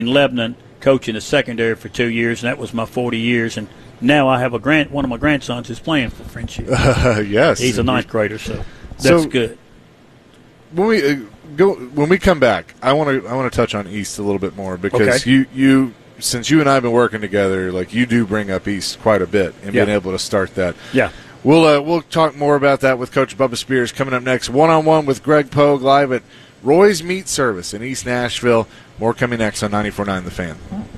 in Lebanon coaching the secondary for 2 years, and that was my 40 years. And now I have one of my grandsons is playing for Friendship. Yes. He's a ninth grader, so that's good. When we come back, I want to touch on East a little bit more because you since you and I have been working together, like you do bring up East quite a bit and being able to start that. Yeah. We'll talk more about that with Coach Bubba Spears coming up next. One-on-one with Greg Pogue live at Roy's Meat Service in East Nashville. More coming next on 94.9 The Fan.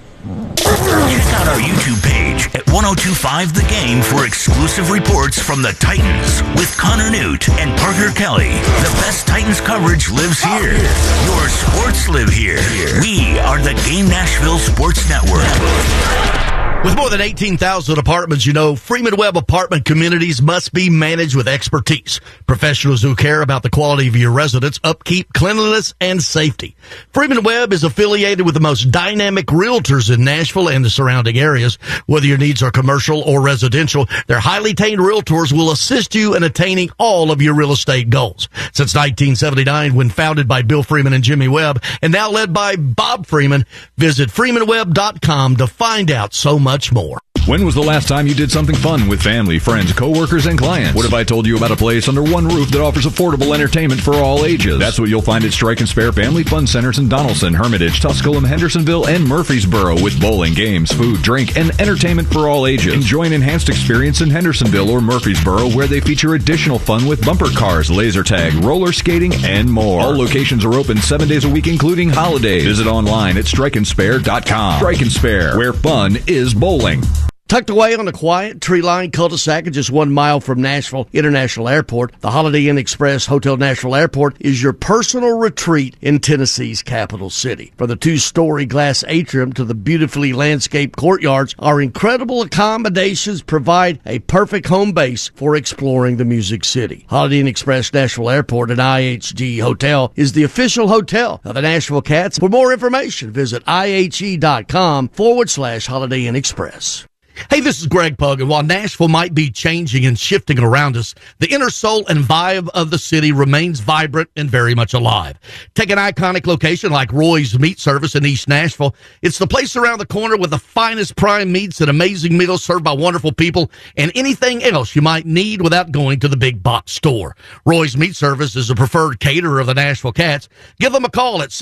Check out our YouTube page at 102.5 The Game for exclusive reports from the Titans with Connor Newt and Parker Kelly. The best Titans coverage lives here. Your sports live here. We are the Game Nashville Sports Network. With more than 18,000 apartments, Freeman Webb apartment communities must be managed with expertise. Professionals who care about the quality of your residence, upkeep, cleanliness, and safety. Freeman Webb is affiliated with the most dynamic realtors in Nashville and the surrounding areas. Whether your needs are commercial or residential, their highly trained realtors will assist you in attaining all of your real estate goals. Since 1979, when founded by Bill Freeman and Jimmy Webb, and now led by Bob Freeman, visit freemanwebb.com to find out so much more. When was the last time you did something fun with family, friends, coworkers, and clients? What if I told you about a place under one roof that offers affordable entertainment for all ages? That's what you'll find at Strike and Spare Family Fun Centers in Donaldson, Hermitage, Tusculum, Hendersonville, and Murfreesboro with bowling, games, food, drink, and entertainment for all ages. Enjoy an enhanced experience in Hendersonville or Murfreesboro where they feature additional fun with bumper cars, laser tag, roller skating, and more. All locations are open 7 days a week, including holidays. Visit online at strikeandspare.com. Strike and Spare, where fun is bowling. Tucked away on a quiet, tree-lined cul-de-sac just 1 mile from Nashville International Airport, the Holiday Inn Express Hotel Nashville Airport is your personal retreat in Tennessee's capital city. From the 2-story glass atrium to the beautifully landscaped courtyards, our incredible accommodations provide a perfect home base for exploring the Music City. Holiday Inn Express Nashville Airport and IHG Hotel is the official hotel of the Nashville Cats. For more information, visit IHG.com/Holiday Inn Express. Hey, this is Greg Pogue, and while Nashville might be changing and shifting around us, the inner soul and vibe of the city remains vibrant and very much alive. Take an iconic location like Roy's Meat Service in East Nashville. It's the place around the corner with the finest prime meats and amazing meals served by wonderful people and anything else you might need without going to the big box store. Roy's Meat Service is a preferred caterer of the Nashville Cats. Give them a call at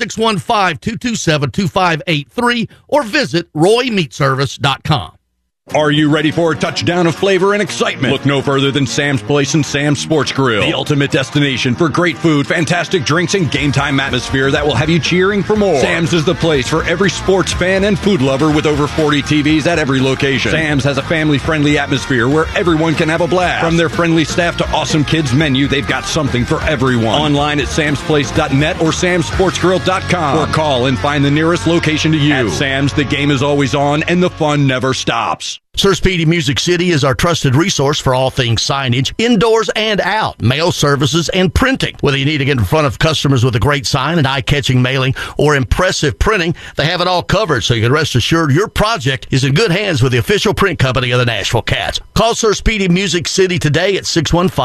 615-227-2583 or visit roymeatservice.com. Are you ready for a touchdown of flavor and excitement? Look no further than Sam's Place and Sam's Sports Grill, the ultimate destination for great food, fantastic drinks, and game time atmosphere that will have you cheering for more. Sam's is the place for every sports fan and food lover with over 40 TVs at every location. Sam's has a family-friendly atmosphere where everyone can have a blast. From their friendly staff to awesome kids menu, they've got something for everyone. Online at samsplace.net or samsportsgrill.com, or call and find the nearest location to you. At Sam's, the game is always on and the fun never stops. Sir Speedy Music City is our trusted resource for all things signage, indoors and out, mail services, and printing. Whether you need to get in front of customers with a great sign, an eye-catching mailing, or impressive printing, they have it all covered, so you can rest assured your project is in good hands with the official print company of the Nashville Cats. Call Sir Speedy Music City today at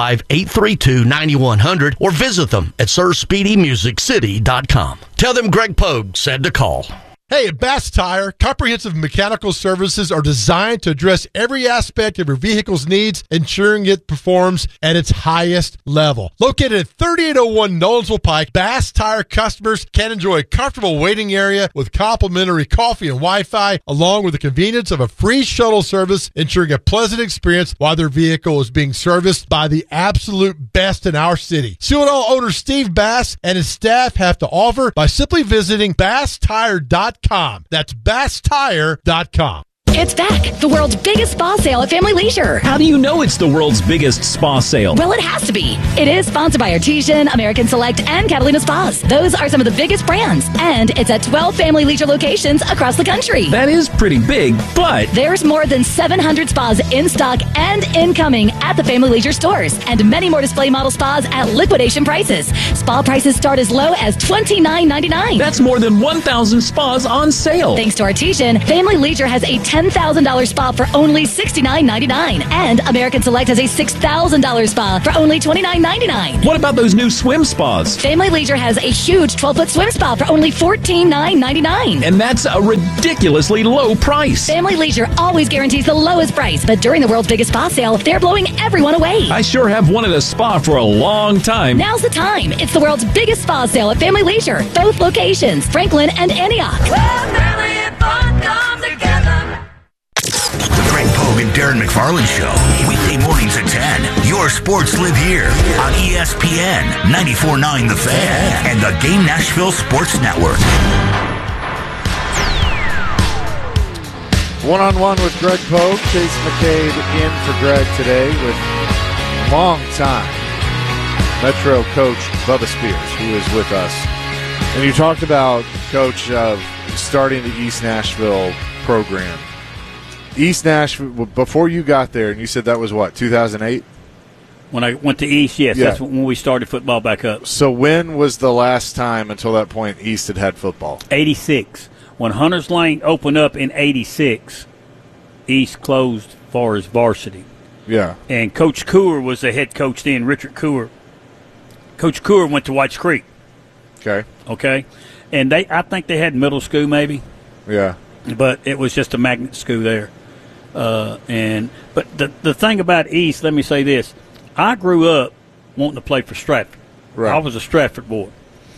615-832-9100 or visit them at sirspeedymusiccity.com. Tell them Greg Pogue said to call. Hey, at Bass Tire, comprehensive mechanical services are designed to address every aspect of your vehicle's needs, ensuring it performs at its highest level. Located at 3801 Nolensville Pike, Bass Tire customers can enjoy a comfortable waiting area with complimentary coffee and Wi-Fi, along with the convenience of a free shuttle service, ensuring a pleasant experience while their vehicle is being serviced by the absolute best in our city. See what all owner Steve Bass and his staff have to offer by simply visiting BassTire.com. That's BassTire.com. It's back, the world's biggest spa sale at Family Leisure. How do you know it's the world's biggest spa sale? Well, it has to be. It is sponsored by Artesian, American Select, and Catalina Spas. Those are some of the biggest brands. And it's at 12 Family Leisure locations across the country. That is pretty big, but there's more than 700 spas in stock and incoming at the Family Leisure stores. And many more display model spas at liquidation prices. Spa prices start as low as $29.99. That's more than 1,000 spas on sale. Thanks to Artesian, Family Leisure has a 10 $1,000 spa for only $69.99. And American Select has a $6,000 spa for only $29.99. What about those new swim spas? Family Leisure has a huge 12-foot swim spa for only $14,999. And that's a ridiculously low price. Family Leisure always guarantees the lowest price, but during the world's biggest spa sale, they're blowing everyone away. I sure have wanted a spa for a long time. Now's the time. It's the world's biggest spa sale at Family Leisure. Both locations, Franklin and Antioch. The Greg Pogue and Darren McFarland Show. Weekday mornings at 10. Your sports live here on ESPN 94.9 The Fan and the Game Nashville Sports Network. One-on-one with Greg Pogue. Chase McCabe in for Greg today with long-time Metro coach Bubba Spears, who is with us. And you talked about, Coach, of starting the East Nashville program. East Nashville, before you got there, and you said that was what, 2008? When I went to East, yes, that's when we started football back up. So when was the last time until that point East had football? 86. When Hunters Lane opened up in 86, East closed for his varsity. Yeah. And Coach Coor was the head coach then, Richard Coor. Coach Coor went to Whites Creek. Okay. And I think they had middle school maybe. Yeah. But it was just a magnet school there. But the thing about East, let me say this. I grew up wanting to play for Stratford. Right. I was a Stratford boy.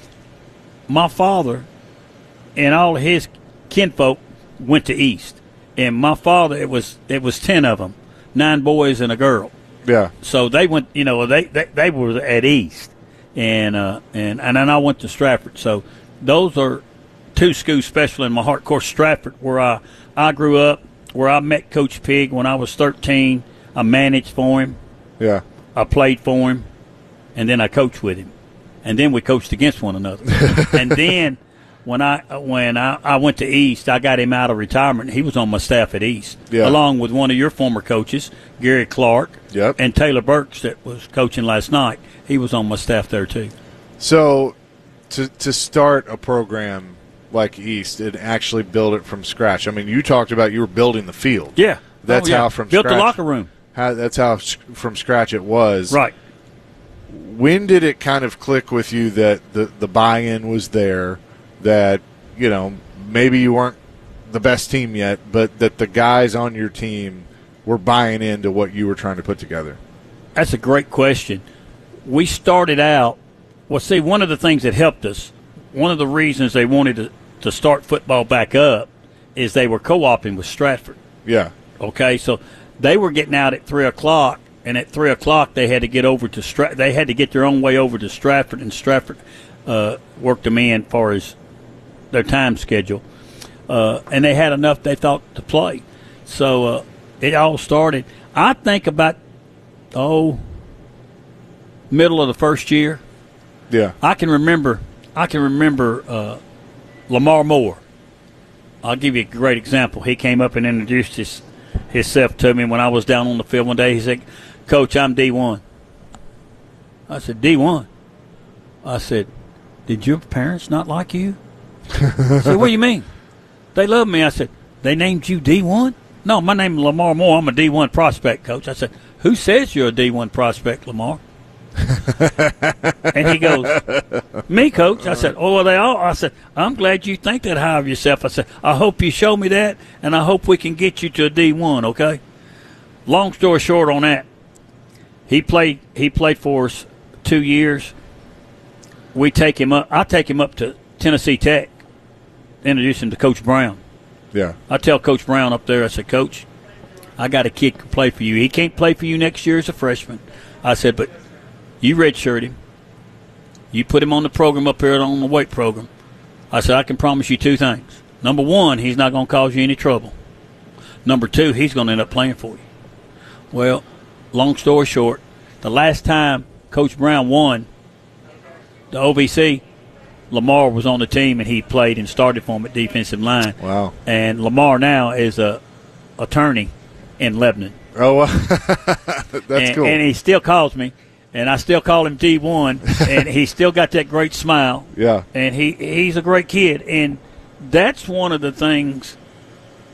My father and all of his kinfolk went to East. And my father, it was 10 of them, 9 boys and a girl. Yeah. So they went, they were at East. And then I went to Stratford. So those are two schools special in my heart. Of course, Stratford, where I grew up, where I met Coach Pig when I was 13. I managed for him. Yeah. I played for him. And then I coached with him. And then we coached against one another. And then when I went to East, I got him out of retirement. He was on my staff at East, along with one of your former coaches, Gary Clark, and Taylor Burks that was coaching last night. He was on my staff there too. So to start a program like East and actually build it from scratch, I mean, you talked about you were building the field. Yeah. That's how from built scratch. The locker room. That's how from scratch it was. Right. When did it kind of click with you that the buy-in was there, that, maybe you weren't the best team yet, but that the guys on your team were buying into what you were trying to put together? That's a great question. We started out, one of the things that helped us, one of the reasons they wanted to start football back up is they were co-oping with Stratford. Yeah. Okay, so they were getting out at 3 o'clock, and at 3 o'clock they had to get over to they had to get their own way over to Stratford, and Stratford worked them in for their time schedule. And they had enough, they thought, to play. So it all started, I think, about, middle of the first year. Yeah. I can remember Lamar Moore. I'll give you a great example. He came up and introduced himself to me when I was down on the field one day. He said, "Coach, I'm D1." I said, "D1?" I said, "Did your parents not like you?" He said, "What do you mean?" "They love me." I said, "They named you D1?" "No, my name is Lamar Moore. I'm a D1 prospect, Coach." I said, "Who says you're a D1 prospect, Lamar?" And he goes, "Me, Coach." I said, "Oh, are they all?" I said, "I'm glad you think that high of yourself." I said, "I hope you show me that, and I hope we can get you to a D1, okay?" Long story short on that, he played for us 2 years. I take him up to Tennessee Tech, introduce him to Coach Brown. Yeah. I tell Coach Brown up there, I said, "Coach, I got a kid who can play for you. He can't play for you next year as a freshman." I said, "But you redshirt him. You put him on the program up here on the weight program." I said, "I can promise you 2 things. Number 1, he's not going to cause you any trouble. Number 2, he's going to end up playing for you." Well, long story short, the last time Coach Brown won the OVC, Lamar was on the team, and he played and started for him at defensive line. Wow. And Lamar now is a attorney in Lebanon. Oh, that's cool. And he still calls me, and I still call him D1, and he's still got that great smile. Yeah. And he's a great kid. And that's one of the things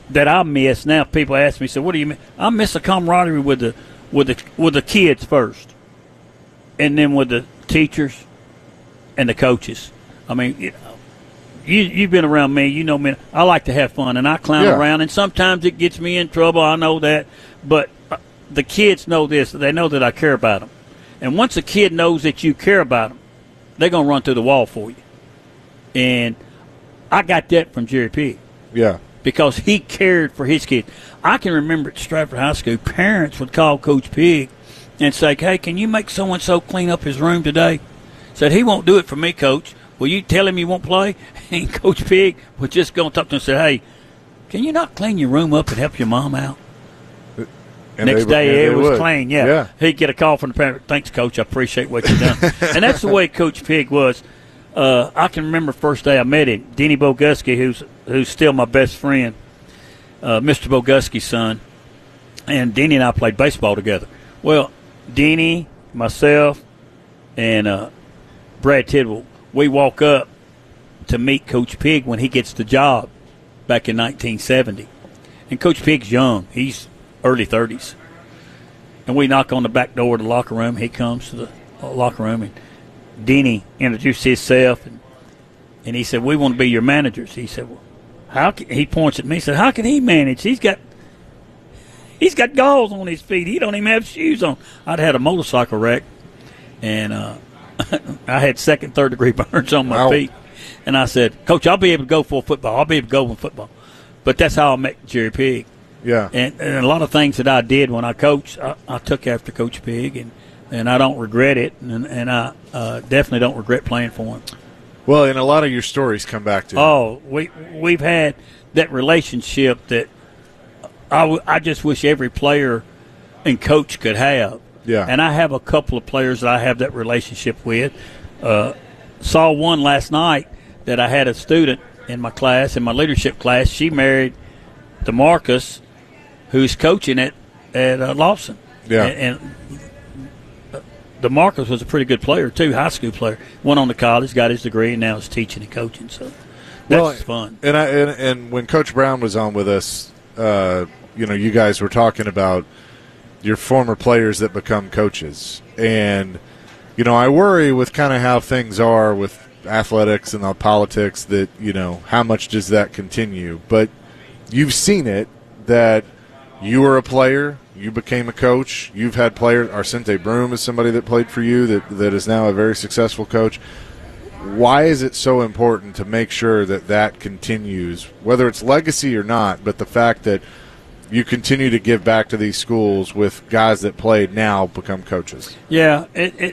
that I miss now. People ask me, "So what do you miss?" I miss the camaraderie with the kids first, and then with the teachers and the coaches. I mean, you've been around me. You know me. I like to have fun, and I clown around, and sometimes it gets me in trouble. I know that, but the kids know this. They know that I care about them, and once a kid knows that you care about them, they're gonna run through the wall for you. And I got that from Jerry Pigg. Yeah. Because he cared for his kids. I can remember at Stratford High School, parents would call Coach Pigg and say, "Hey, can you make so-and-so clean up his room today?" Said, "He won't do it for me, Coach. Will you tell him he won't play?" And Coach Pigg would just go and talk to him and say, "Hey, can you not clean your room up and help your mom out?" And Next day, it was clean. Yeah. He'd get a call from the parent. "Thanks, Coach. I appreciate what you've done." And that's the way Coach Pigg was. I can remember the first day I met him, Denny Boguski, who's still my best friend, Mr. Boguski's son, and Denny and I played baseball together. Well, Denny, myself, and Brad Tidwell, we walk up to meet Coach Pigg when he gets the job back in 1970. And Coach Pigg's young. He's early 30s. And we knock on the back door of the locker room. He comes to the locker room, and Denny introduced himself, and he said, "We want to be your managers." He said, "Well, how can," he points at me, said, "How can he manage? He's got galls on his feet. He don't even have shoes on." I'd had a motorcycle wreck, and I had second, third degree burns on my feet. And I said, "Coach, I'll be able to go for football. I'll be able to go for football." But that's how I met Jerry Pigg. Yeah. And a lot of things that I did when I coached, I took after Coach Pigg, and I don't regret it, and I definitely don't regret playing for him. Well, and a lot of your stories come back to we've had that relationship that I just wish every player and coach could have. Yeah. And I have a couple of players that I have that relationship with. Saw one last night that I had a student in my class, in my leadership class. She married DeMarcus, who's coaching at Lawson. Yeah. And DeMarcus was a pretty good player, too, high school player. Went on to college, got his degree, and now is teaching and coaching. So that's fun. And when Coach Brown was on with us, you guys were talking about your former players that become coaches. And, I worry with kind of how things are with athletics and the politics that, how much does that continue? But you've seen it that you were a player, you became a coach, you've had players. Arsente Broom is somebody that played for you that is now a very successful coach. Why is it so important to make sure that continues, whether it's legacy or not, but the fact that you continue to give back to these schools with guys that played now become coaches? Yeah,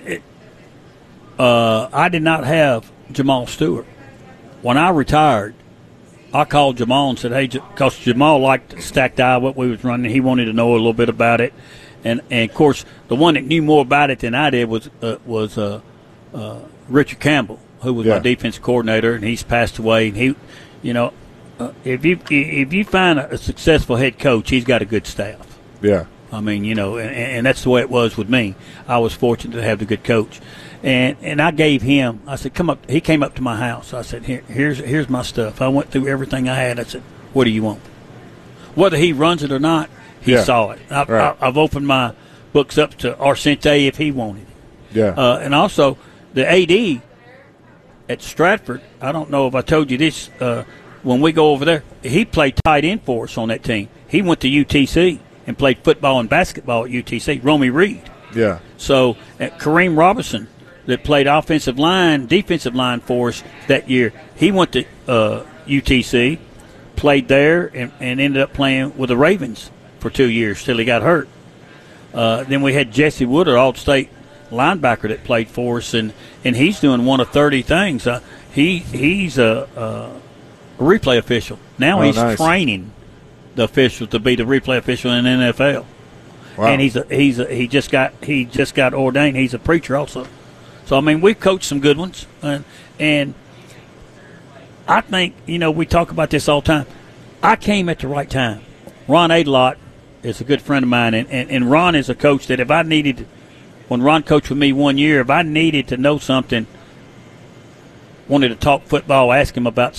I did not have Jamal Stewart. When I retired, I called Jamal and said, "Hey," because Jamal liked Stacked Eye, what we was running. He wanted to know a little bit about it, and of course, the one that knew more about it than I did was Richard Campbell, who was my defense coordinator, and he's passed away. And he, if you find a successful head coach, he's got a good staff. Yeah. I mean, and that's the way it was with me. I was fortunate to have the good coach. And I gave him, I said, "Come up." He came up to my house. I said, here's my stuff. I went through everything I had. I said, "What do you want?" Whether he runs it or not, he saw it. I've opened my books up to Arsente if he wanted it. Yeah. And also, the AD at Stratford, I don't know if I told you this, when we go over there, he played tight end for us on that team. He went to UTC and played football and basketball at UTC, Romy Reed. Yeah. So Kareem Robinson, that played defensive line for us that year, he went to UTC, played there, and ended up playing with the Ravens for 2 years till he got hurt. Then we had Jesse Woodard, All-State linebacker, that played for us, and he's doing one of 30 things. He's a replay official. Now he's training the officials to be the replay official in the NFL. Wow. And he just got ordained. He's a preacher also. So, I mean, we've coached some good ones. And I think, we talk about this all the time. I came at the right time. Ron Adelot is a good friend of mine, and Ron is a coach that if I needed, when Ron coached with me 1 year, if I needed to know something, wanted to talk football, ask him about something,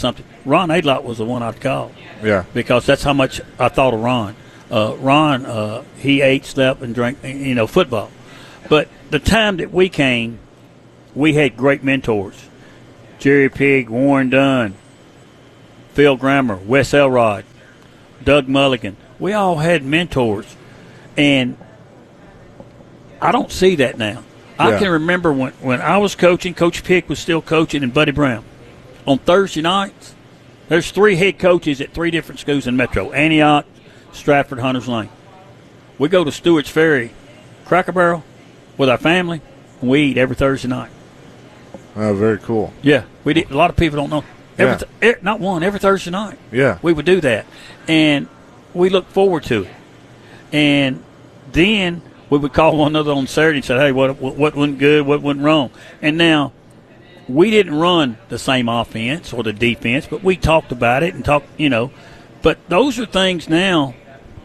Ron Adlott was the one I'd call. Yeah. Because that's how much I thought of Ron. Ron, he ate, slept, and drank, football. But the time that we came, we had great mentors. Jerry Pigg, Warren Dunn, Phil Grammer, Wes Elrod, Doug Mulligan. We all had mentors. And I don't see that now. I can remember when I was coaching, Coach Pick was still coaching, and Buddy Brown. On Thursday nights, there's 3 head coaches at 3 different schools in Metro: Antioch, Stratford, Hunters Lane. We go to Stewart's Ferry, Cracker Barrel, with our family, and we eat every Thursday night. Oh, very cool. Yeah, we did. A lot of people don't know. Every Thursday night. Yeah. We would do that. And we look forward to it. And then we would call one another on Saturday and say, hey, what went good, what went wrong? And now we didn't run the same offense or the defense, but we talked about it and But those are things now.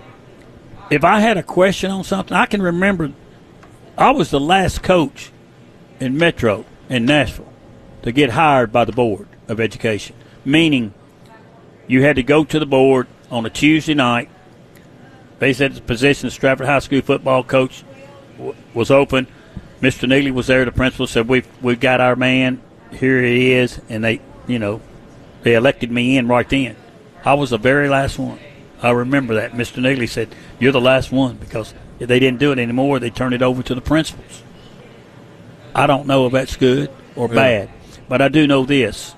If I had a question on something, I can remember I was the last coach in Metro in Nashville to get hired by the Board of Education, meaning you had to go to the board on a Tuesday night. They said the position of Stratford High School football coach was open. Mr. Neely was there. The principal said, we've got our man. Here he is. And they elected me in right then. I was the very last one. I remember that. Mr. Neely said, you're the last one, because if they didn't do it anymore, they turned it over to the principals. I don't know if that's good or bad, but I do know this.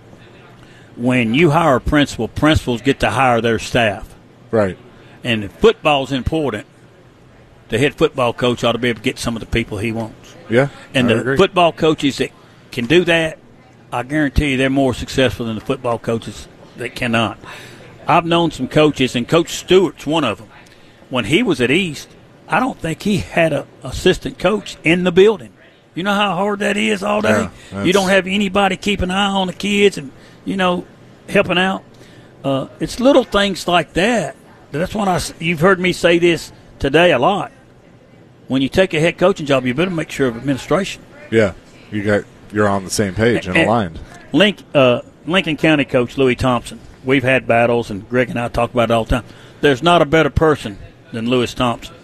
When you hire a principal, principals get to hire their staff. Right. And if football's important, the head football coach ought to be able to get some of the people he wants. Yeah, and I the agree. Football coaches that can do that, I guarantee you they're more successful than the football coaches that cannot. I've known some coaches, and Coach Stewart's one of them. When he was at East, I don't think he had an assistant coach in the building. You know how hard that is all day? Yeah, you don't have anybody keeping an eye on the kids and, helping out. It's little things like that. That's what you've heard me say this today a lot. When you take a head coaching job, you better make sure of administration. Yeah, you're on the same page and aligned. Lincoln County coach Louis Thompson. We've had battles, and Greg and I talk about it all the time. There's not a better person than Louis Thompson.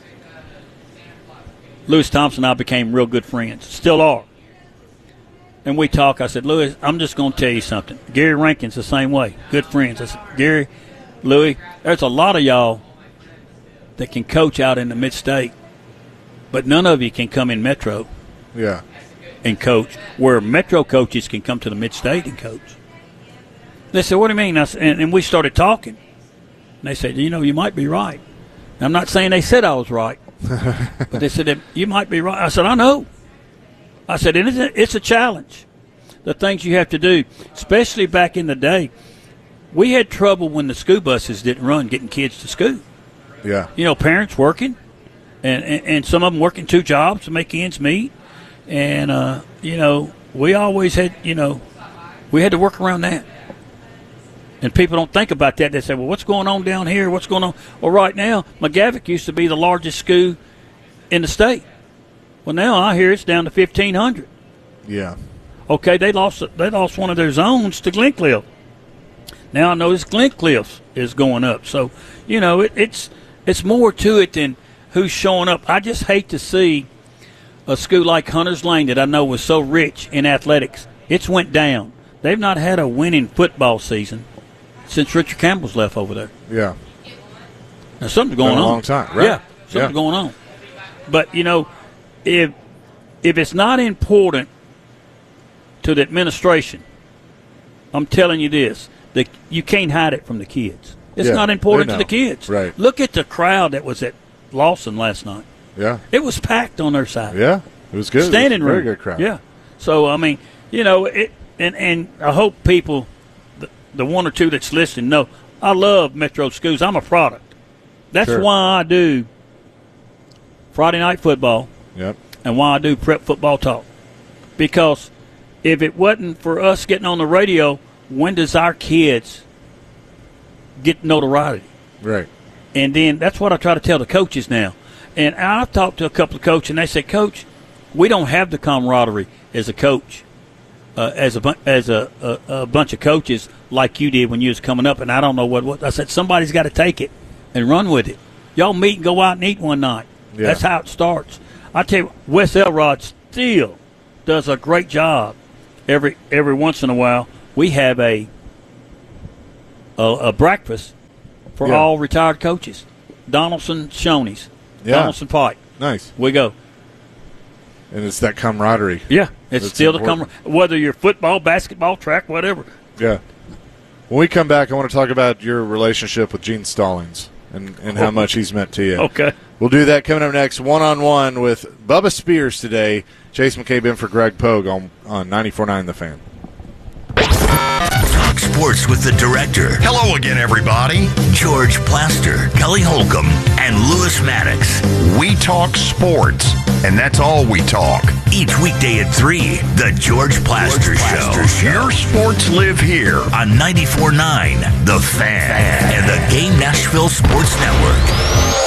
Louis Thompson and I became real good friends. Still are. And we talk. I said, Louis, I'm just going to tell you something. Gary Rankin's the same way. Good friends. I said, Gary, Louis, there's a lot of y'all that can coach out in the mid-state, but none of you can come in Metro and coach, where Metro coaches can come to the mid-state and coach. They said, what do you mean? And we started talking. And they said, you might be right. And I'm not saying they said I was right, but they said, you might be right. I said, I know. I said, and it's a challenge, the things you have to do, especially back in the day. We had trouble when the school buses didn't run getting kids to school. Yeah. Parents working, and some of them working 2 jobs to make ends meet. And, we always had, we had to work around that. And people don't think about that. They say, well, what's going on down here? What's going on? Well, right now, McGavick used to be the largest school in the state. Well, now I hear it's down to 1,500. Yeah. Okay, they lost one of their zones to Glencliff. Now I notice Glencliff is going up. So, it's more to it than who's showing up. I just hate to see a school like Hunters Lane that I know was so rich in athletics. It's went down. They've not had a winning football season since Richard Campbell's left over there. Yeah. Now, something's going on. A long time, right? Yeah, something's going on. But, if it's not important to the administration, I'm telling you this, that you can't hide it from the kids. It's not important to the kids. Right. Look at the crowd that was at Lawson last night. Yeah. It was packed on their side. Yeah. It was good. Standing room. Very good crowd. Yeah. So, and I hope people, the one or two that's listening, know I love Metro Schools. I'm a product. That's why I do Friday Night Football. Yep. And why I do Prep Football Talk. Because if it wasn't for us getting on the radio, when does our kids get notoriety? Right. And then that's what I try to tell the coaches now. And I've talked to a couple of coaches, and they say, Coach, we don't have the camaraderie as a coach as a bunch of coaches like you did when you was coming up, and I don't know what I said. Somebody's got to take it and run with it. Y'all meet and go out and eat one night. Yeah. That's how it starts. I tell you, Wes Elrod still does a great job. Every once in a while, we have a breakfast for all retired coaches. Donaldson Shoney's. Donaldson Pike. Nice. We go. And it's that camaraderie. Yeah, it's still the camaraderie. Whether you're football, basketball, track, whatever. Yeah. When we come back, I want to talk about your relationship with Gene Stallings and how much he's meant to you. Okay. We'll do that coming up next. One-on-one with Bubba Spears today. Chase McCabe in for Greg Pogue on 94.9 The Fan. Talk sports with the director. Hello again, everybody. George Plaster, Kelly Holcomb, and Lewis Maddox. We talk sports, and that's all we talk. Each weekday at 3, The George Plaster Show. Your sports live here On 94.9 The Fan and the Game Nashville Sports Network.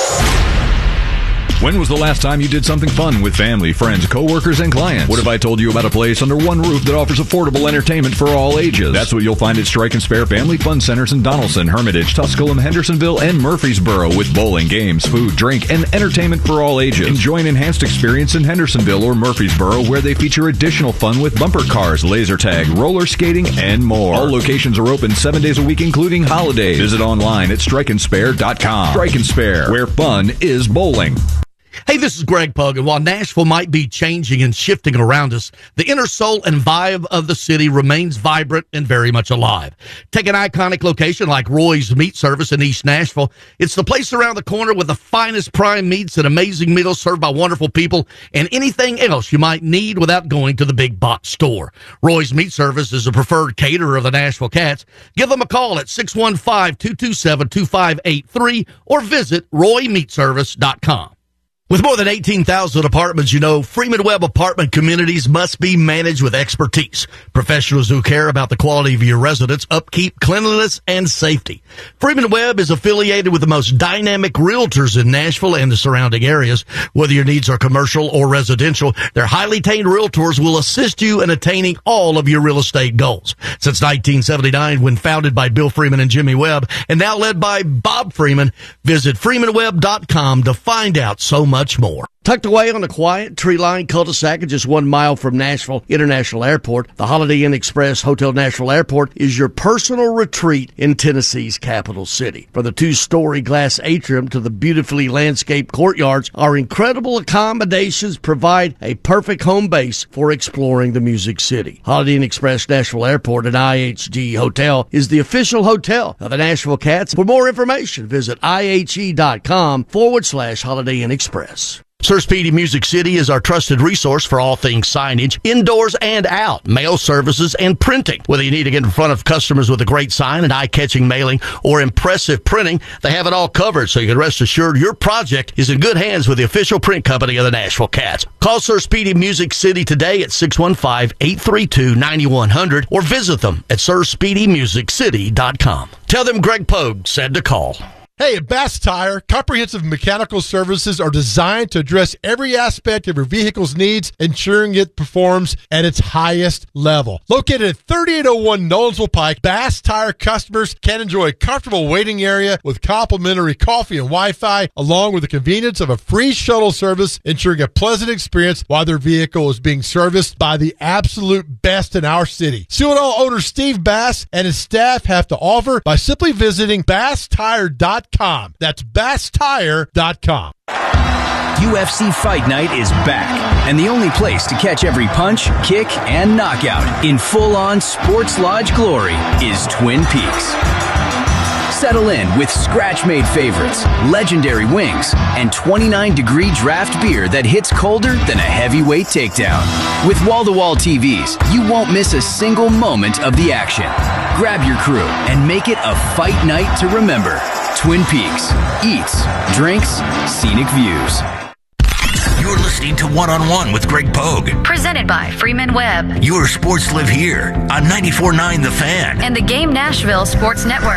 When was the last time you did something fun with family, friends, coworkers, and clients? What if I told you about a place under one roof that offers affordable entertainment for all ages? That's what you'll find at Strike and Spare Family Fun Centers in Donaldson, Hermitage, Tusculum, Hendersonville, and Murfreesboro, with bowling, games, food, drink, and entertainment for all ages. Enjoy an enhanced experience in Hendersonville or Murfreesboro, where they feature additional fun with bumper cars, laser tag, roller skating, and more. All locations are open 7 days a week, including holidays. Visit online at strikeandspare.com. Strike and Spare, where fun is bowling. Hey, this is Greg Pogue, and while Nashville might be changing and shifting around us, the inner soul and vibe of the city remains vibrant and very much alive. Take an iconic location like Roy's Meat Service in East Nashville. It's the place around the corner with the finest prime meats and amazing meals served by wonderful people and anything else you might need without going to the big box store. Roy's Meat Service is a preferred caterer of the Nashville Cats. Give them a call at 615-227-2583 or visit roymeatservice.com. With more than 18,000 apartments, you know, Freeman Webb Apartment Communities must be managed with expertise. Professionals who care about the quality of your residence, upkeep, cleanliness, and safety. Freeman Webb is affiliated with the most dynamic realtors in Nashville and the surrounding areas. Whether your needs are commercial or residential, their highly trained realtors will assist you in attaining all of your real estate goals. Since 1979, when founded by Bill Freeman and Jimmy Webb, and now led by Bob Freeman, visit freemanwebb.com to find out so much more. Tucked away on a quiet, tree-lined cul-de-sac just 1 mile from Nashville International Airport, the Holiday Inn Express Hotel Nashville Airport is your personal retreat in Tennessee's capital city. From the 2-story glass atrium to the beautifully landscaped courtyards, our incredible accommodations provide a perfect home base for exploring the Music City. Holiday Inn Express Nashville Airport and IHG Hotel is the official hotel of the Nashville Cats. For more information, visit IHG.com/Holiday Inn Express. Sir Speedy Music City is our trusted resource for all things signage, indoors and out, mail services, and printing. Whether you need to get in front of customers with a great sign and eye-catching mailing or impressive printing, they have it all covered, so you can rest assured your project is in good hands with the official print company of the Nashville Cats. Call Sir Speedy Music City today at 615-832-9100 or visit them at sirspeedymusiccity.com. Tell them Greg Pogue said to call. Hey, at Bass Tire, comprehensive mechanical services are designed to address every aspect of your vehicle's needs, ensuring it performs at its highest level. Located at 3801 Nolensville Pike, Bass Tire customers can enjoy a comfortable waiting area with complimentary coffee and Wi-Fi, along with the convenience of a free shuttle service, ensuring a pleasant experience while their vehicle is being serviced by the absolute best in our city. See what all owner Steve Bass and his staff have to offer by simply visiting BassTire.com. That's BassTire.com. UFC Fight Night is back, and the only place to catch every punch, kick, and knockout in full-on sports lodge glory is Twin Peaks. Settle in with scratch-made favorites, legendary wings, and 29-degree draft beer that hits colder than a heavyweight takedown. With wall-to-wall TVs, you won't miss a single moment of the action. Grab your crew and make it a fight night to remember. Twin Peaks. Eats, drinks, scenic views. You're listening to One-on-One with Greg Pogue. Presented by Freeman Webb. Your sports live here on 94.9 The Fan. And the Game Nashville Sports Network.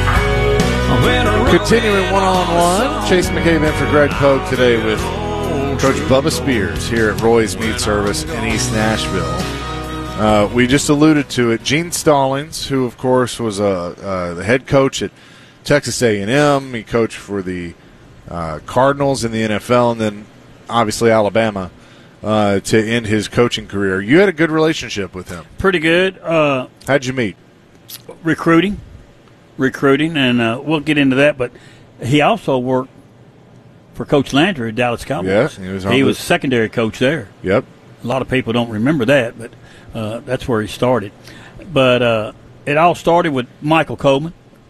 Continuing one-on-one, Chase McCabe in for Greg Pogue today with Coach Bubba Spears here at Roy's Meat Service in East Nashville. We just alluded to it. Gene Stallings, who, of course, was the head coach at Texas A&M. He coached for the Cardinals in the NFL and then, obviously, Alabama to end his coaching career. You had a good relationship with him. Pretty good. How'd you meet? Recruiting, and we'll get into that. But he also worked for Coach Landry at Dallas Cowboys. Yeah, he was secondary coach there. Yep. A lot of people don't remember that, but that's where he started. But it all started with Michael Coleman.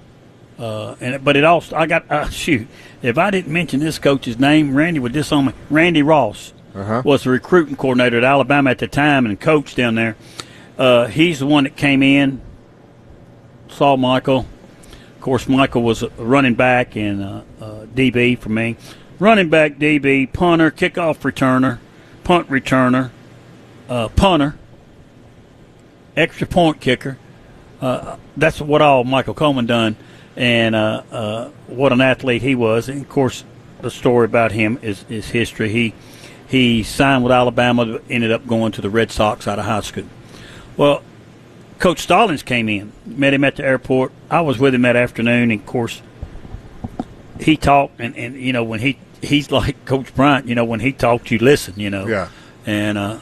If I didn't mention this coach's name, Randy would disown me. Randy Ross was the recruiting coordinator at Alabama at the time and coached down there. He's the one that came in, saw Michael. Of course, Michael was a running back and DB for me. Running back, DB, punter, kickoff returner, punt returner, punter, extra point kicker. That's what all Michael Coleman done. And what an athlete he was. And, of course, the story about him is history. He signed with Alabama, ended up going to the Red Sox out of high school. Well, Coach Stallings came in, met him at the airport. I was with him that afternoon, and, of course, he talked. And you know, when he's like Coach Bryant, you know, when he talked, you listen, you know. Yeah. And,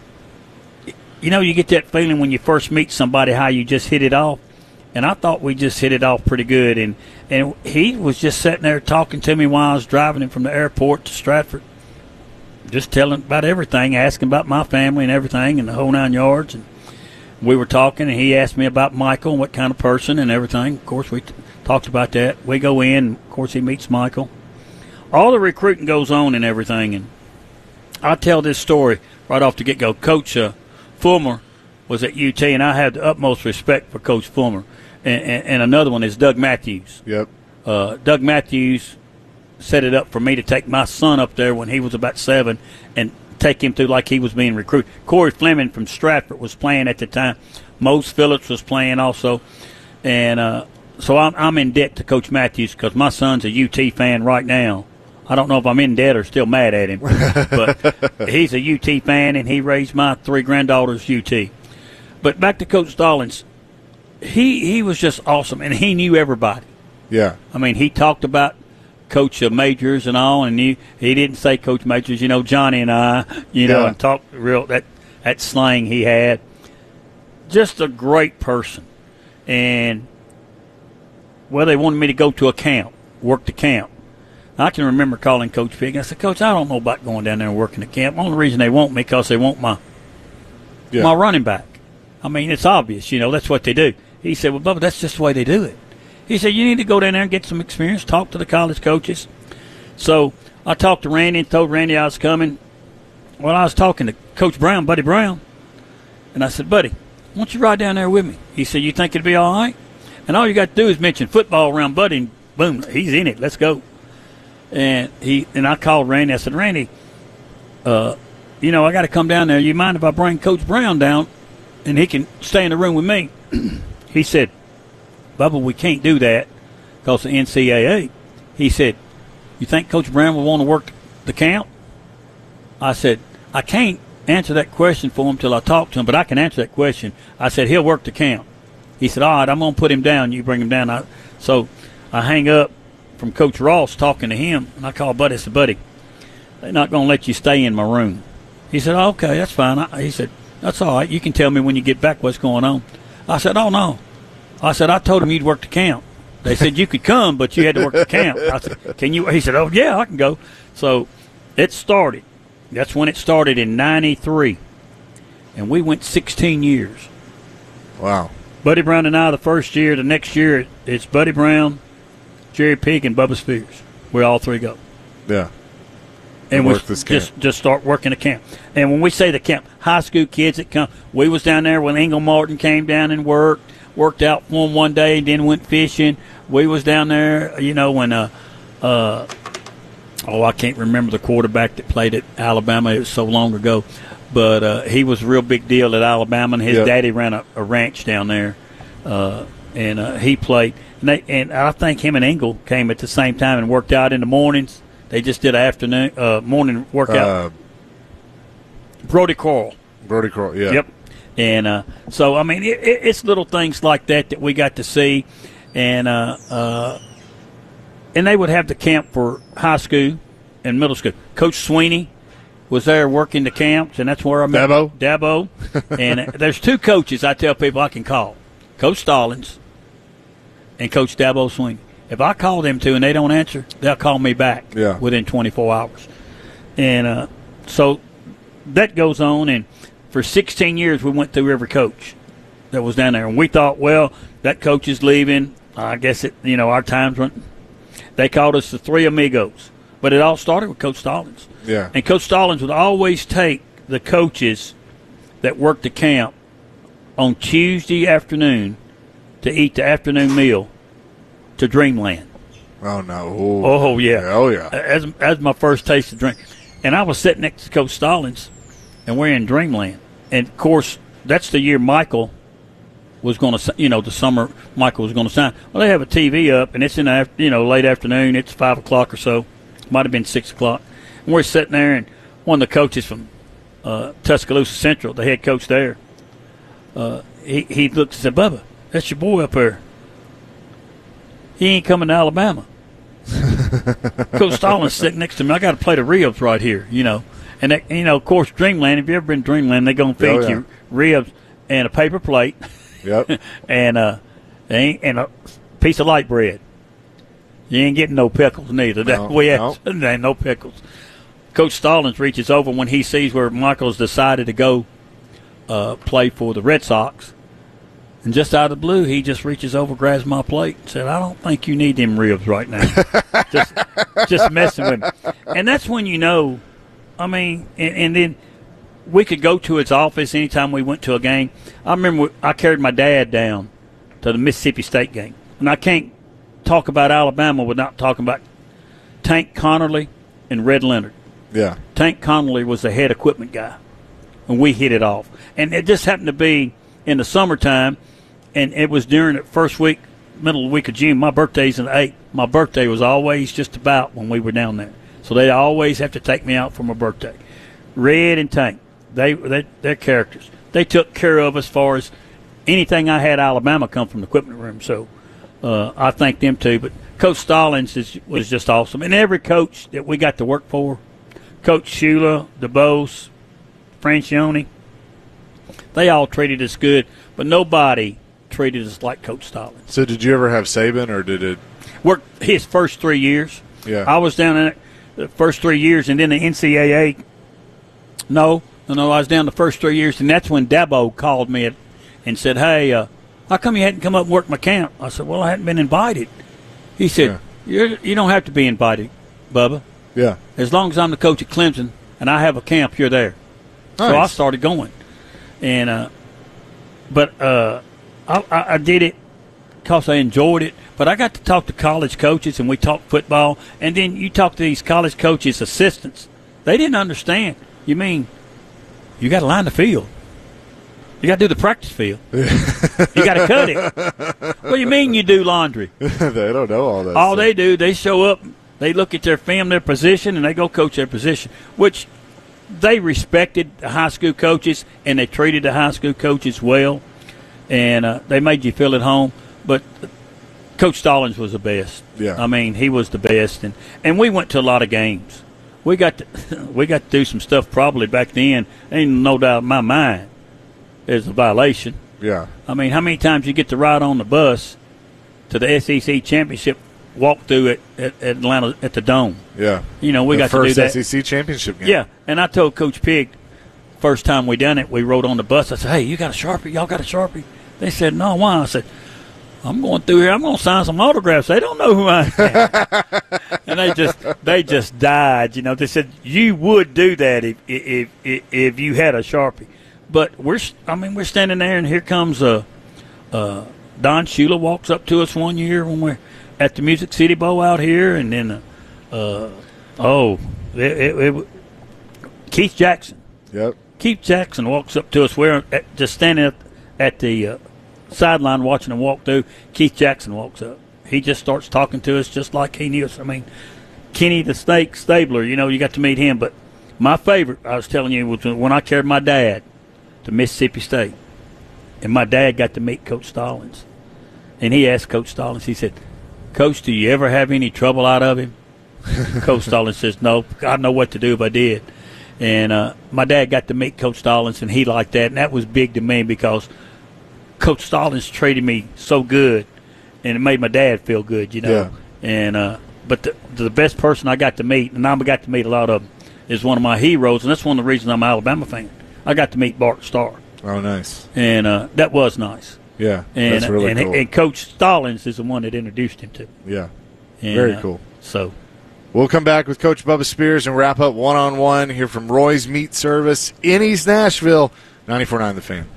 you know, you get that feeling when you first meet somebody how you just hit it off. And I thought we just hit it off pretty good. And he was just sitting there talking to me while I was driving him from the airport to Stratford, just telling about everything, asking about my family and everything and the whole 9 yards. And we were talking, and he asked me about Michael and what kind of person and everything. Of course, we talked about that. We go in, and of course, he meets Michael. All the recruiting goes on and everything. And I tell this story right off the get-go. Coach Fulmer was at UT, and I have the utmost respect for Coach Fulmer. And another one is Doug Matthews. Yep. Doug Matthews set it up for me to take my son up there when he was about 7 and take him through like he was being recruited. Corey Fleming from Stratford was playing at the time. Mose Phillips was playing also. And so I'm in debt to Coach Matthews because my son's a UT fan right now. I don't know if I'm in debt or still mad at him. But he's a UT fan, and he raised my 3 granddaughters UT. But back to Coach Stallings. He was just awesome, and he knew everybody. Yeah. I mean, he talked about Coach Majors and all, and he didn't say Coach Majors, you know, Johnny and I, you know, and talked real that slang he had. Just a great person. And, well, they wanted me to go to a camp, work the camp. I can remember calling Coach Pig, and I said, Coach, I don't know about going down there and working the camp. The only reason they want me because they want my running back. I mean, it's obvious, you know, that's what they do. He said, well, Bubba, that's just the way they do it. He said, you need to go down there and get some experience, talk to the college coaches. So I talked to Randy and told Randy I was coming. Well, I was talking to Coach Brown, Buddy Brown, and I said, Buddy, why don't you ride down there with me? He said, you think it'd be all right? And all you got to do is mention football around Buddy, and boom, he's in it. Let's go. And I called Randy. I said, Randy, you know, I got to come down there. You mind if I bring Coach Brown down and he can stay in the room with me? He said, Bubba, we can't do that because of the NCAA. He said, you think Coach Brown will want to work the camp? I said, I can't answer that question for him till I talk to him, but I can answer that question. I said, he'll work the camp. He said, all right, I'm going to put him down. You bring him down. So I hang up from Coach Ross talking to him, and I call Buddy. I said, Buddy, they're not going to let you stay in my room. He said, oh, okay, that's fine. He said, that's all right. You can tell me when you get back what's going on. I said, oh, no. I said, I told him you'd work the camp. They said you could come, but you had to work the camp. I said, can you? He said, oh, yeah, I can go. So it started. That's when it started in 93. And we went 16 years. Wow. Buddy Brown and I the first year. The next year, it's Buddy Brown, Jerry Pig, and Bubba Spears. We all three go. Yeah. And we just start working the camp. And when we say the camp, high school kids that come, we was down there when Engel Martin came down and worked out for them one day and then went fishing. We was down there, you know, when I can't remember the quarterback that played at Alabama. It was so long ago. But he was a real big deal at Alabama, and his daddy ran a ranch down there. And he played. And I think him and Engel came at the same time and worked out in the mornings They just did an morning workout. Brody Coral. Yeah. Yep. And so, I mean, it's little things like that we got to see. And they would have the camp for high school and middle school. Coach Sweeney was there working the camps, and that's where I met Dabo. And there's two coaches I tell people I can call, Coach Stallings and Coach Dabo Sweeney. If I call them two and they don't answer, they'll call me back within 24 hours. And so that goes on, and for 16 years we went through every coach that was down there. And we thought, well, that coach is leaving. I guess our times went. They called us the Three Amigos. But it all started with Coach Stallings. Yeah. And Coach Stallings would always take the coaches that worked the camp on Tuesday afternoon to eat the afternoon meal to Dreamland. Oh, no. Oh, yeah. Oh, yeah. As my first taste of drink. And I was sitting next to Coach Stallings, and we're in Dreamland. And, of course, that's the year Michael was going to, the summer Michael was going to sign. Well, they have a TV up, and it's in the, late afternoon. It's 5 o'clock or so. Might have been 6 o'clock. And we're sitting there, and one of the coaches from Tuscaloosa Central, the head coach there, he looked and said, Bubba, that's your boy up there. He ain't coming to Alabama. Coach Stallings sitting next to me. I got to play the ribs right here, And, of course, Dreamland, if you've ever been to Dreamland, they're going to feed you ribs and a paper plate. Yep. and a piece of light bread. You ain't getting no pickles neither. Ain't no pickles. Coach Stallings reaches over when he sees where Michael's decided to go play for the Red Sox. And just out of the blue, he just reaches over, grabs my plate, and said, I don't think you need them ribs right now. just messing with me. And that's when and then we could go to his office anytime we went to a game. I remember I carried my dad down to the Mississippi State game. And I can't talk about Alabama without talking about Tank Connerly and Red Leonard. Yeah. Tank Connerly was the head equipment guy, and we hit it off. And it just happened to be in the summertime, and it was during the first week, middle of the week of June. My birthday's in the 8th. My birthday was always just about when we were down there. So they always have to take me out for my birthday. Red and Tank, they're characters. They took care of as far as anything I had Alabama come from the equipment room. So I thank them too. But Coach Stallings was just awesome. And every coach that we got to work for, Coach Shula, DeBose, Francione, they all treated us good. But nobody treated us like Coach Stallings. So did you ever have Saban, or did it? Worked his first 3 years. Yeah. I was down in the first 3 years, and then the NCAA. No, I was down the first 3 years, and that's when Dabo called me and said, hey, how come you hadn't come up and worked my camp? I said, well, I hadn't been invited. He said, you don't have to be invited, Bubba. Yeah. As long as I'm the coach at Clemson and I have a camp, you're there. Nice. So I started going. And I did it because I enjoyed it. But I got to talk to college coaches, and we talked football. And then you talk to these college coaches' assistants. They didn't understand. You mean you got to line the field. You got to do the practice field. You got to cut it. What do you mean you do laundry? They don't know all that. All they do, they show up, they look at their film, their position, and they go coach their position, which they respected the high school coaches, and they treated the high school coaches well, and they made you feel at home. But Coach Stallings was the best. Yeah. I mean, he was the best, and we went to a lot of games. We got to do some stuff probably back then. Ain't no doubt in my mind there's a violation. Yeah. I mean, how many times you get to ride on the bus to the SEC championship walkthrough at Atlanta at the Dome? Yeah. We got to do that. First SEC championship game. Yeah, and I told Coach Pig first time we done it, we rode on the bus. I said, hey, you got a Sharpie? Y'all got a Sharpie? They said, no, why? I said, I'm going through here. I'm going to sign some autographs. They don't know who I am. And they just died. They said you would do that if you had a Sharpie. But we're standing there, and here comes Don Shula walks up to us one year when we're at the Music City Bowl out here, and then Keith Jackson. Yep. Keith Jackson walks up to us. We're just standing at the sideline watching him walk through. Keith Jackson walks up. He just starts talking to us just like he knew us. I mean, Kenny the Snake Stabler. You got to meet him. But my favorite, I was telling you, was when I carried my dad to Mississippi State. And my dad got to meet Coach Stallings. And he asked Coach Stallings, he said, Coach, do you ever have any trouble out of him? Coach Stallings says, no, I know what to do if I did. And my dad got to meet Coach Stallings, and he liked that. And that was big to me because Coach Stallings treated me so good, and it made my dad feel good, Yeah. And but the best person I got to meet, and I got to meet a lot of them, is one of my heroes, and that's one of the reasons I'm an Alabama fan. I got to meet Bart Starr. Oh, nice. And that was nice. Yeah, and, that's really cool. And Coach Stallings is the one that introduced him to me. Yeah, and, very cool. So we'll come back with Coach Bubba Spears and wrap up one-on-one here from Roy's Meat Service in East Nashville, 94.9 The Fan.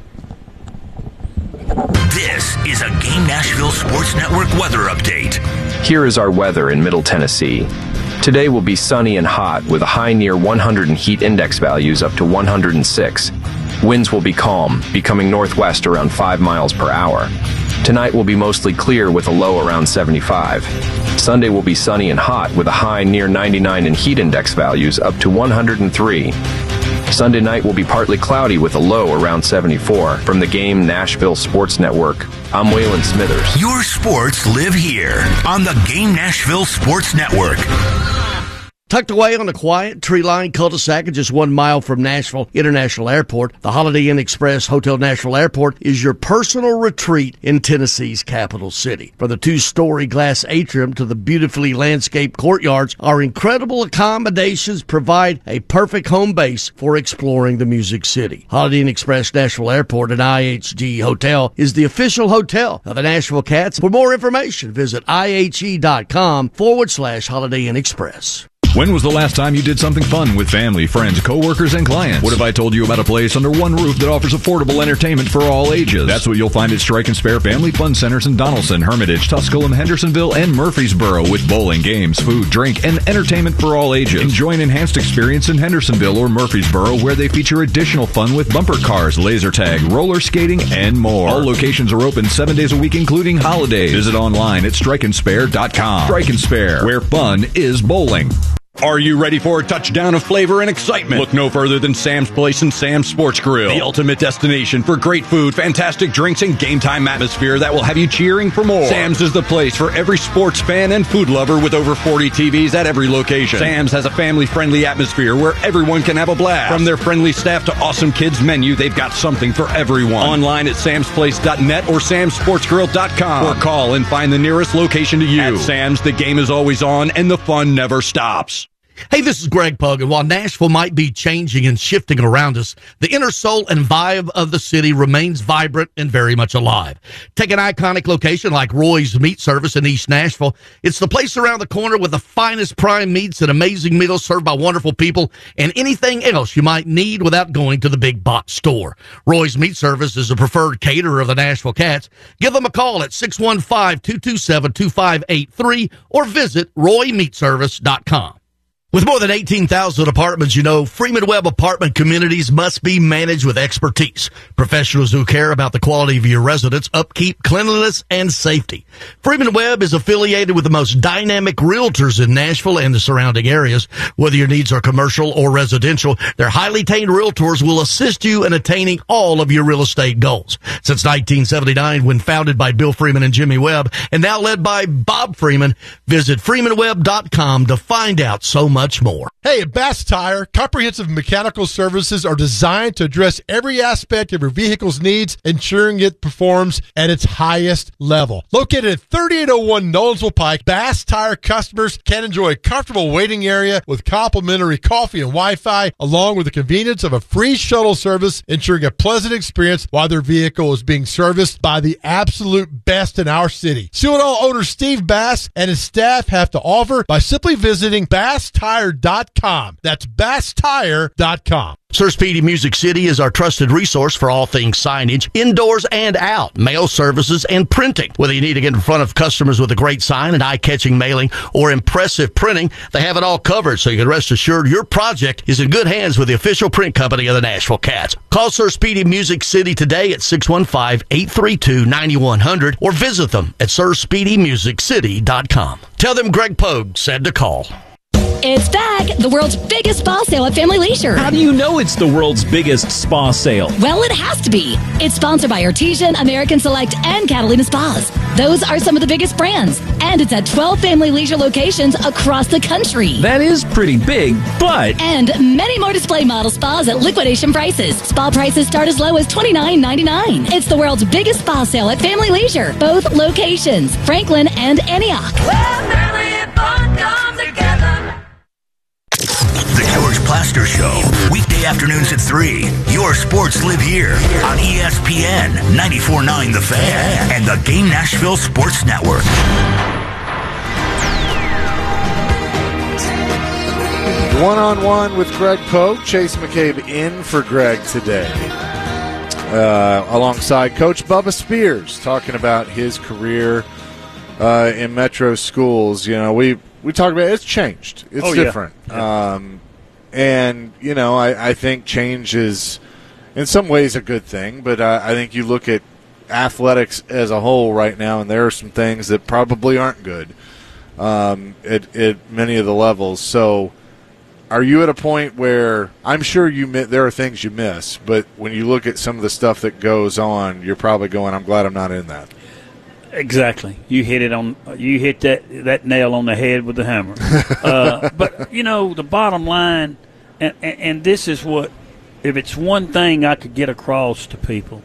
This is a Game Nashville Sports Network weather update. Here is our weather in Middle Tennessee. Today will be sunny and hot with a high near 100 and heat index values up to 106. Winds will be calm, becoming northwest around 5 miles per hour. Tonight will be mostly clear with a low around 75. Sunday will be sunny and hot with a high near 99 and heat index values up to 103. Sunday night will be partly cloudy with a low around 74. From the Game Nashville Sports Network, I'm Waylon Smithers. Your sports live here on the Game Nashville Sports Network. Tucked away on a quiet, tree-lined cul-de-sac just 1 mile from Nashville International Airport, the Holiday Inn Express Hotel Nashville Airport is your personal retreat in Tennessee's capital city. From the 2-story glass atrium to the beautifully landscaped courtyards, our incredible accommodations provide a perfect home base for exploring the Music City. Holiday Inn Express Nashville Airport and IHG Hotel is the official hotel of the Nashville Cats. For more information, visit IHG.com/Holiday Inn Express. When was the last time you did something fun with family, friends, coworkers, and clients? What if I told you about a place under one roof that offers affordable entertainment for all ages? That's what you'll find at Strike and Spare Family Fun Centers in Donaldson, Hermitage, Tusculum, Hendersonville, and Murfreesboro with bowling, games, food, drink, and entertainment for all ages. Enjoy an enhanced experience in Hendersonville or Murfreesboro where they feature additional fun with bumper cars, laser tag, roller skating, and more. All locations are open 7 days a week, including holidays. Visit online at strikeandspare.com. Strike and Spare, where fun is bowling. Are you ready for a touchdown of flavor and excitement? Look no further than Sam's Place and Sam's Sports Grill, the ultimate destination for great food, fantastic drinks, and game time atmosphere that will have you cheering for more. Sam's is the place for every sports fan and food lover with over 40 TVs at every location. Sam's has a family-friendly atmosphere where everyone can have a blast. From their friendly staff to awesome kids menu, they've got something for everyone. Online at samsplace.net or samsportsgrill.com, or call and find the nearest location to you. At Sam's, the game is always on and the fun never stops. Hey, this is Greg Pug, and while Nashville might be changing and shifting around us, the inner soul and vibe of the city remains vibrant and very much alive. Take an iconic location like Roy's Meat Service in East Nashville. It's the place around the corner with the finest prime meats and amazing meals served by wonderful people and anything else you might need without going to the big box store. Roy's Meat Service is a preferred caterer of the Nashville Cats. Give them a call at 615-227-2583 or visit roymeatservice.com. With more than 18,000 apartments, Freeman Webb apartment communities must be managed with expertise. Professionals who care about the quality of your residence, upkeep, cleanliness, and safety. Freeman Webb is affiliated with the most dynamic realtors in Nashville and the surrounding areas. Whether your needs are commercial or residential, their highly trained realtors will assist you in attaining all of your real estate goals. Since 1979, when founded by Bill Freeman and Jimmy Webb, and now led by Bob Freeman, visit freemanwebb.com to find out so much more. Hey, at Bass Tire, comprehensive mechanical services are designed to address every aspect of your vehicle's needs, ensuring it performs at its highest level. Located at 3801 Nolensville Pike, Bass Tire customers can enjoy a comfortable waiting area with complimentary coffee and Wi-Fi, along with the convenience of a free shuttle service, ensuring a pleasant experience while their vehicle is being serviced by the absolute best in our city. See what all owner Steve Bass and his staff have to offer by simply visiting BassTire.com. That's BassTire.com. Sir Speedy Music City is our trusted resource for all things signage, indoors and out, mail services, and printing. Whether you need to get in front of customers with a great sign, an eye-catching mailing, or impressive printing, they have it all covered, so you can rest assured your project is in good hands with the official print company of the Nashville Cats. Call Sir Speedy Music City today at 615-832-9100 or visit them at SirSpeedyMusicCity.com. Tell them Greg Pogue said to call. It's back, the world's biggest spa sale at Family Leisure. How do you know it's the world's biggest spa sale? Well, it has to be. It's sponsored by Artesian, American Select, and Catalina Spas. Those are some of the biggest brands. And it's at 12 Family Leisure locations across the country. That is pretty big, but... And many more display model spas at liquidation prices. Spa prices start as low as $29.99. It's the world's biggest spa sale at Family Leisure. Both locations, Franklin and Antioch. The George Plaster Show, weekday afternoons at 3. Your sports live here on ESPN 94.9 The Fan and the Game Nashville Sports Network. One-on-one with Greg Pogue. Chase McCabe in for Greg today. Alongside Coach Bubba Spears, talking about his career in Metro schools. You know, we talk about it's changed. It's different. Yeah. And, you know, I think change is in some ways a good thing, but I think you look at athletics as a whole right now, and there are some things that probably aren't good at many of the levels. So are you at a point where I'm sure there are things you miss, but when you look at some of the stuff that goes on, you're probably going, I'm glad I'm not in that. Exactly. You hit that nail on the head with the hammer. But, you know, the bottom line, and this is what, if it's one thing I could get across to people,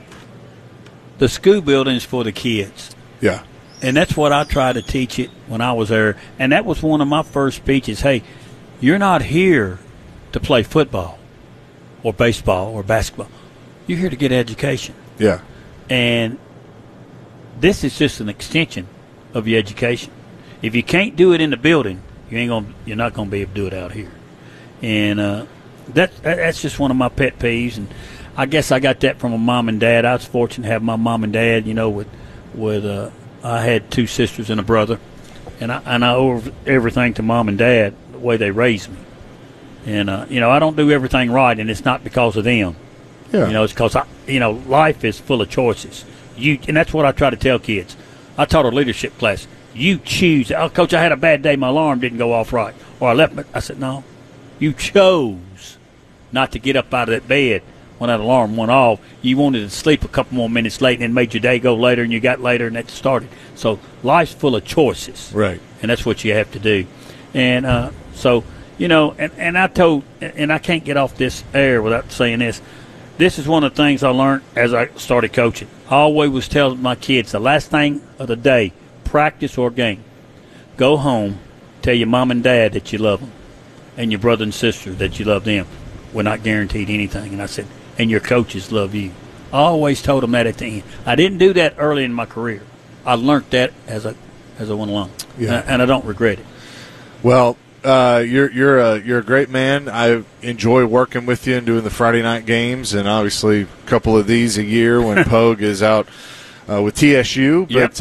the school building is for the kids. Yeah. And that's what I tried to teach it when I was there. And that was one of my first speeches. Hey, you're not here to play football or baseball or basketball. You're here to get education. Yeah. And this is just an extension of your education. If you can't do it in the building, you're not going to be able to do it out here. And that's just one of my pet peeves. And I guess I got that from a mom and dad. I was fortunate to have my mom and dad. You know, with I had 2 sisters and a brother, and I owe everything to mom and dad the way they raised me. And you know, I don't do everything right, and it's not because of them. Yeah. You know, it's because life is full of choices. And that's what I try to tell kids. I taught a leadership class. You choose. Oh, Coach, I had a bad day. My alarm didn't go off right. Or I left. I said, no. You chose not to get up out of that bed when that alarm went off. You wanted to sleep a couple more minutes late and it made your day go later, and you got later and that started. So life's full of choices. Right. And that's what you have to do. And so, you know, and I told, and I can't get off this air without saying this. This is one of the things I learned as I started coaching. I always was telling my kids, the last thing of the day, practice or game, go home, tell your mom and dad that you love them, and your brother and sister that you love them. We're not guaranteed anything. And I said, and your coaches love you. I always told them that at the end. I didn't do that early in my career. I learned that as I went along, and I don't regret it. Well, you're a great man. I enjoy working with you and doing the Friday night games, and obviously a couple of these a year when Pogue is out with TSU. But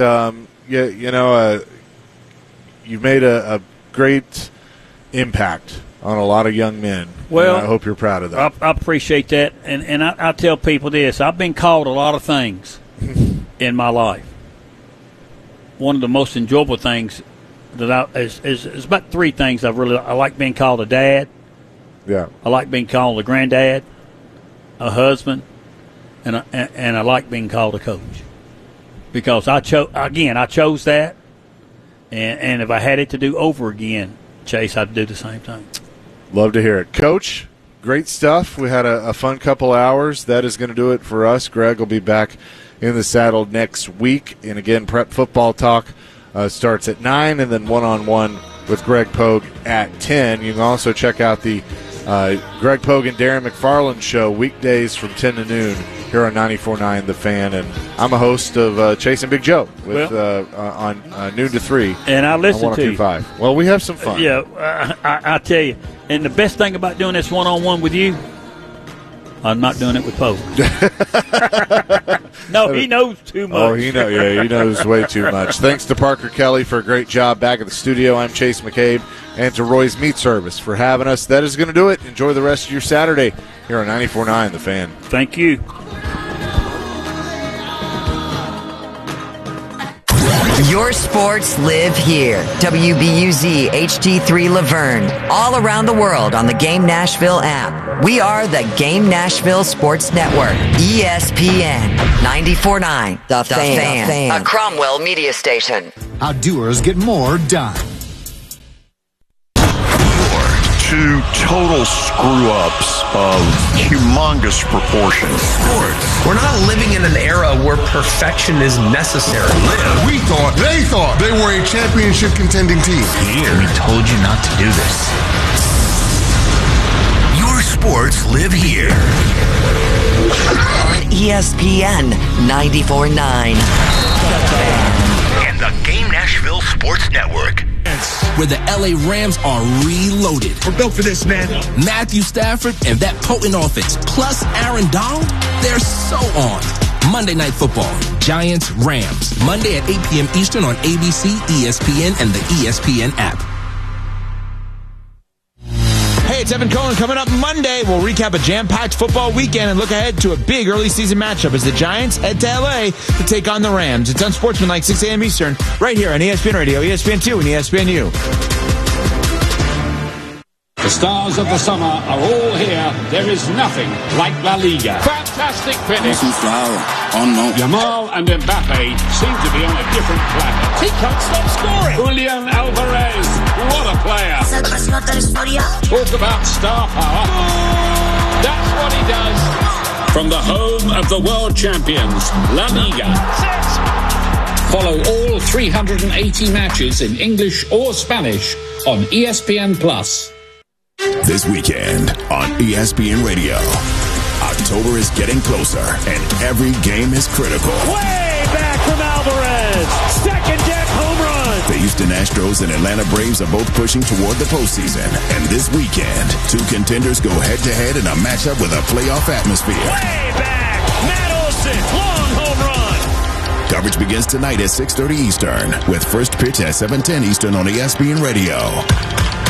you've made a great impact on a lot of young men. Well, and I hope you're proud of that. I appreciate that, and I tell people this: I've been called a lot of things in my life. One of the most enjoyable things that is about 3 things I like being called a dad. Yeah. I like being called a granddad, a husband, and I like being called a coach. Because I chose that, and if I had it to do over again, Chase, I'd do the same thing. Love to hear it. Coach, great stuff. We had a fun couple hours. That is going to do it for us. Greg will be back in the saddle next week. And again, Prep Football Talk starts at 9, and then one-on-one with Greg Pogue at 10. You can also check out the Greg Pogue and Darren McFarland show weekdays from 10 to noon here on 94.9 The Fan. And I'm a host of Chasing Big Joe on noon to 3. And I listen to you. Well, we have some fun. Yeah, I tell you. And the best thing about doing this one-on-one with you, I'm not doing it with Pogue. No, he knows too much. Oh, he knows way too much. Thanks to Parker Kelly for a great job back at the studio. I'm Chase McCabe, and to Roy's Meat Service for having us. That is going to do it. Enjoy the rest of your Saturday here on 94.9 The Fan. Thank you. Your sports live here. WBUZ HD3 Laverne. All around the world on the Game Nashville app. We are the Game Nashville Sports Network. ESPN 94.9. The Fan. A Cromwell media station. How doers get more done. Two total screw-ups of humongous proportions. Sports. We're not living in an era where perfection is necessary. They thought they were a championship contending team. Here, we told you not to do this. Your sports live here. On ESPN 94.9. And the Game Nashville Sports Network. Where the LA Rams are reloaded. We're built for this, man. Matthew Stafford and that potent offense, plus Aaron Donald, they're so on. Monday Night Football, Giants, Rams. Monday at 8 p.m. Eastern on ABC, ESPN, and the ESPN app. Hey, it's Evan Cohen. Coming up Monday, we'll recap a jam-packed football weekend and look ahead to a big early season matchup as the Giants head to LA to take on the Rams. It's Unsportsmanlike, 6 a.m. Eastern, right here on ESPN Radio, ESPN2, and ESPNU. The stars of the summer are all here. There is nothing like La Liga. Fantastic finish. Yamal and Mbappe seem to be on a different planet. He can't stop scoring. Julian Alvarez, what a player. Talk about star power. That's what he does. From the home of the world champions, La Liga. Follow all 380 matches in English or Spanish on ESPN+. This weekend on ESPN Radio, October is getting closer and every game is critical. Way back from Alvarez, second deck home run. The Houston Astros and Atlanta Braves are both pushing toward the postseason, and this weekend, two contenders go head-to-head in a matchup with a playoff atmosphere. Way back, Matt Olson, long home run. Coverage begins tonight at 6:30 Eastern with first pitch at 7:10 Eastern on ESPN Radio.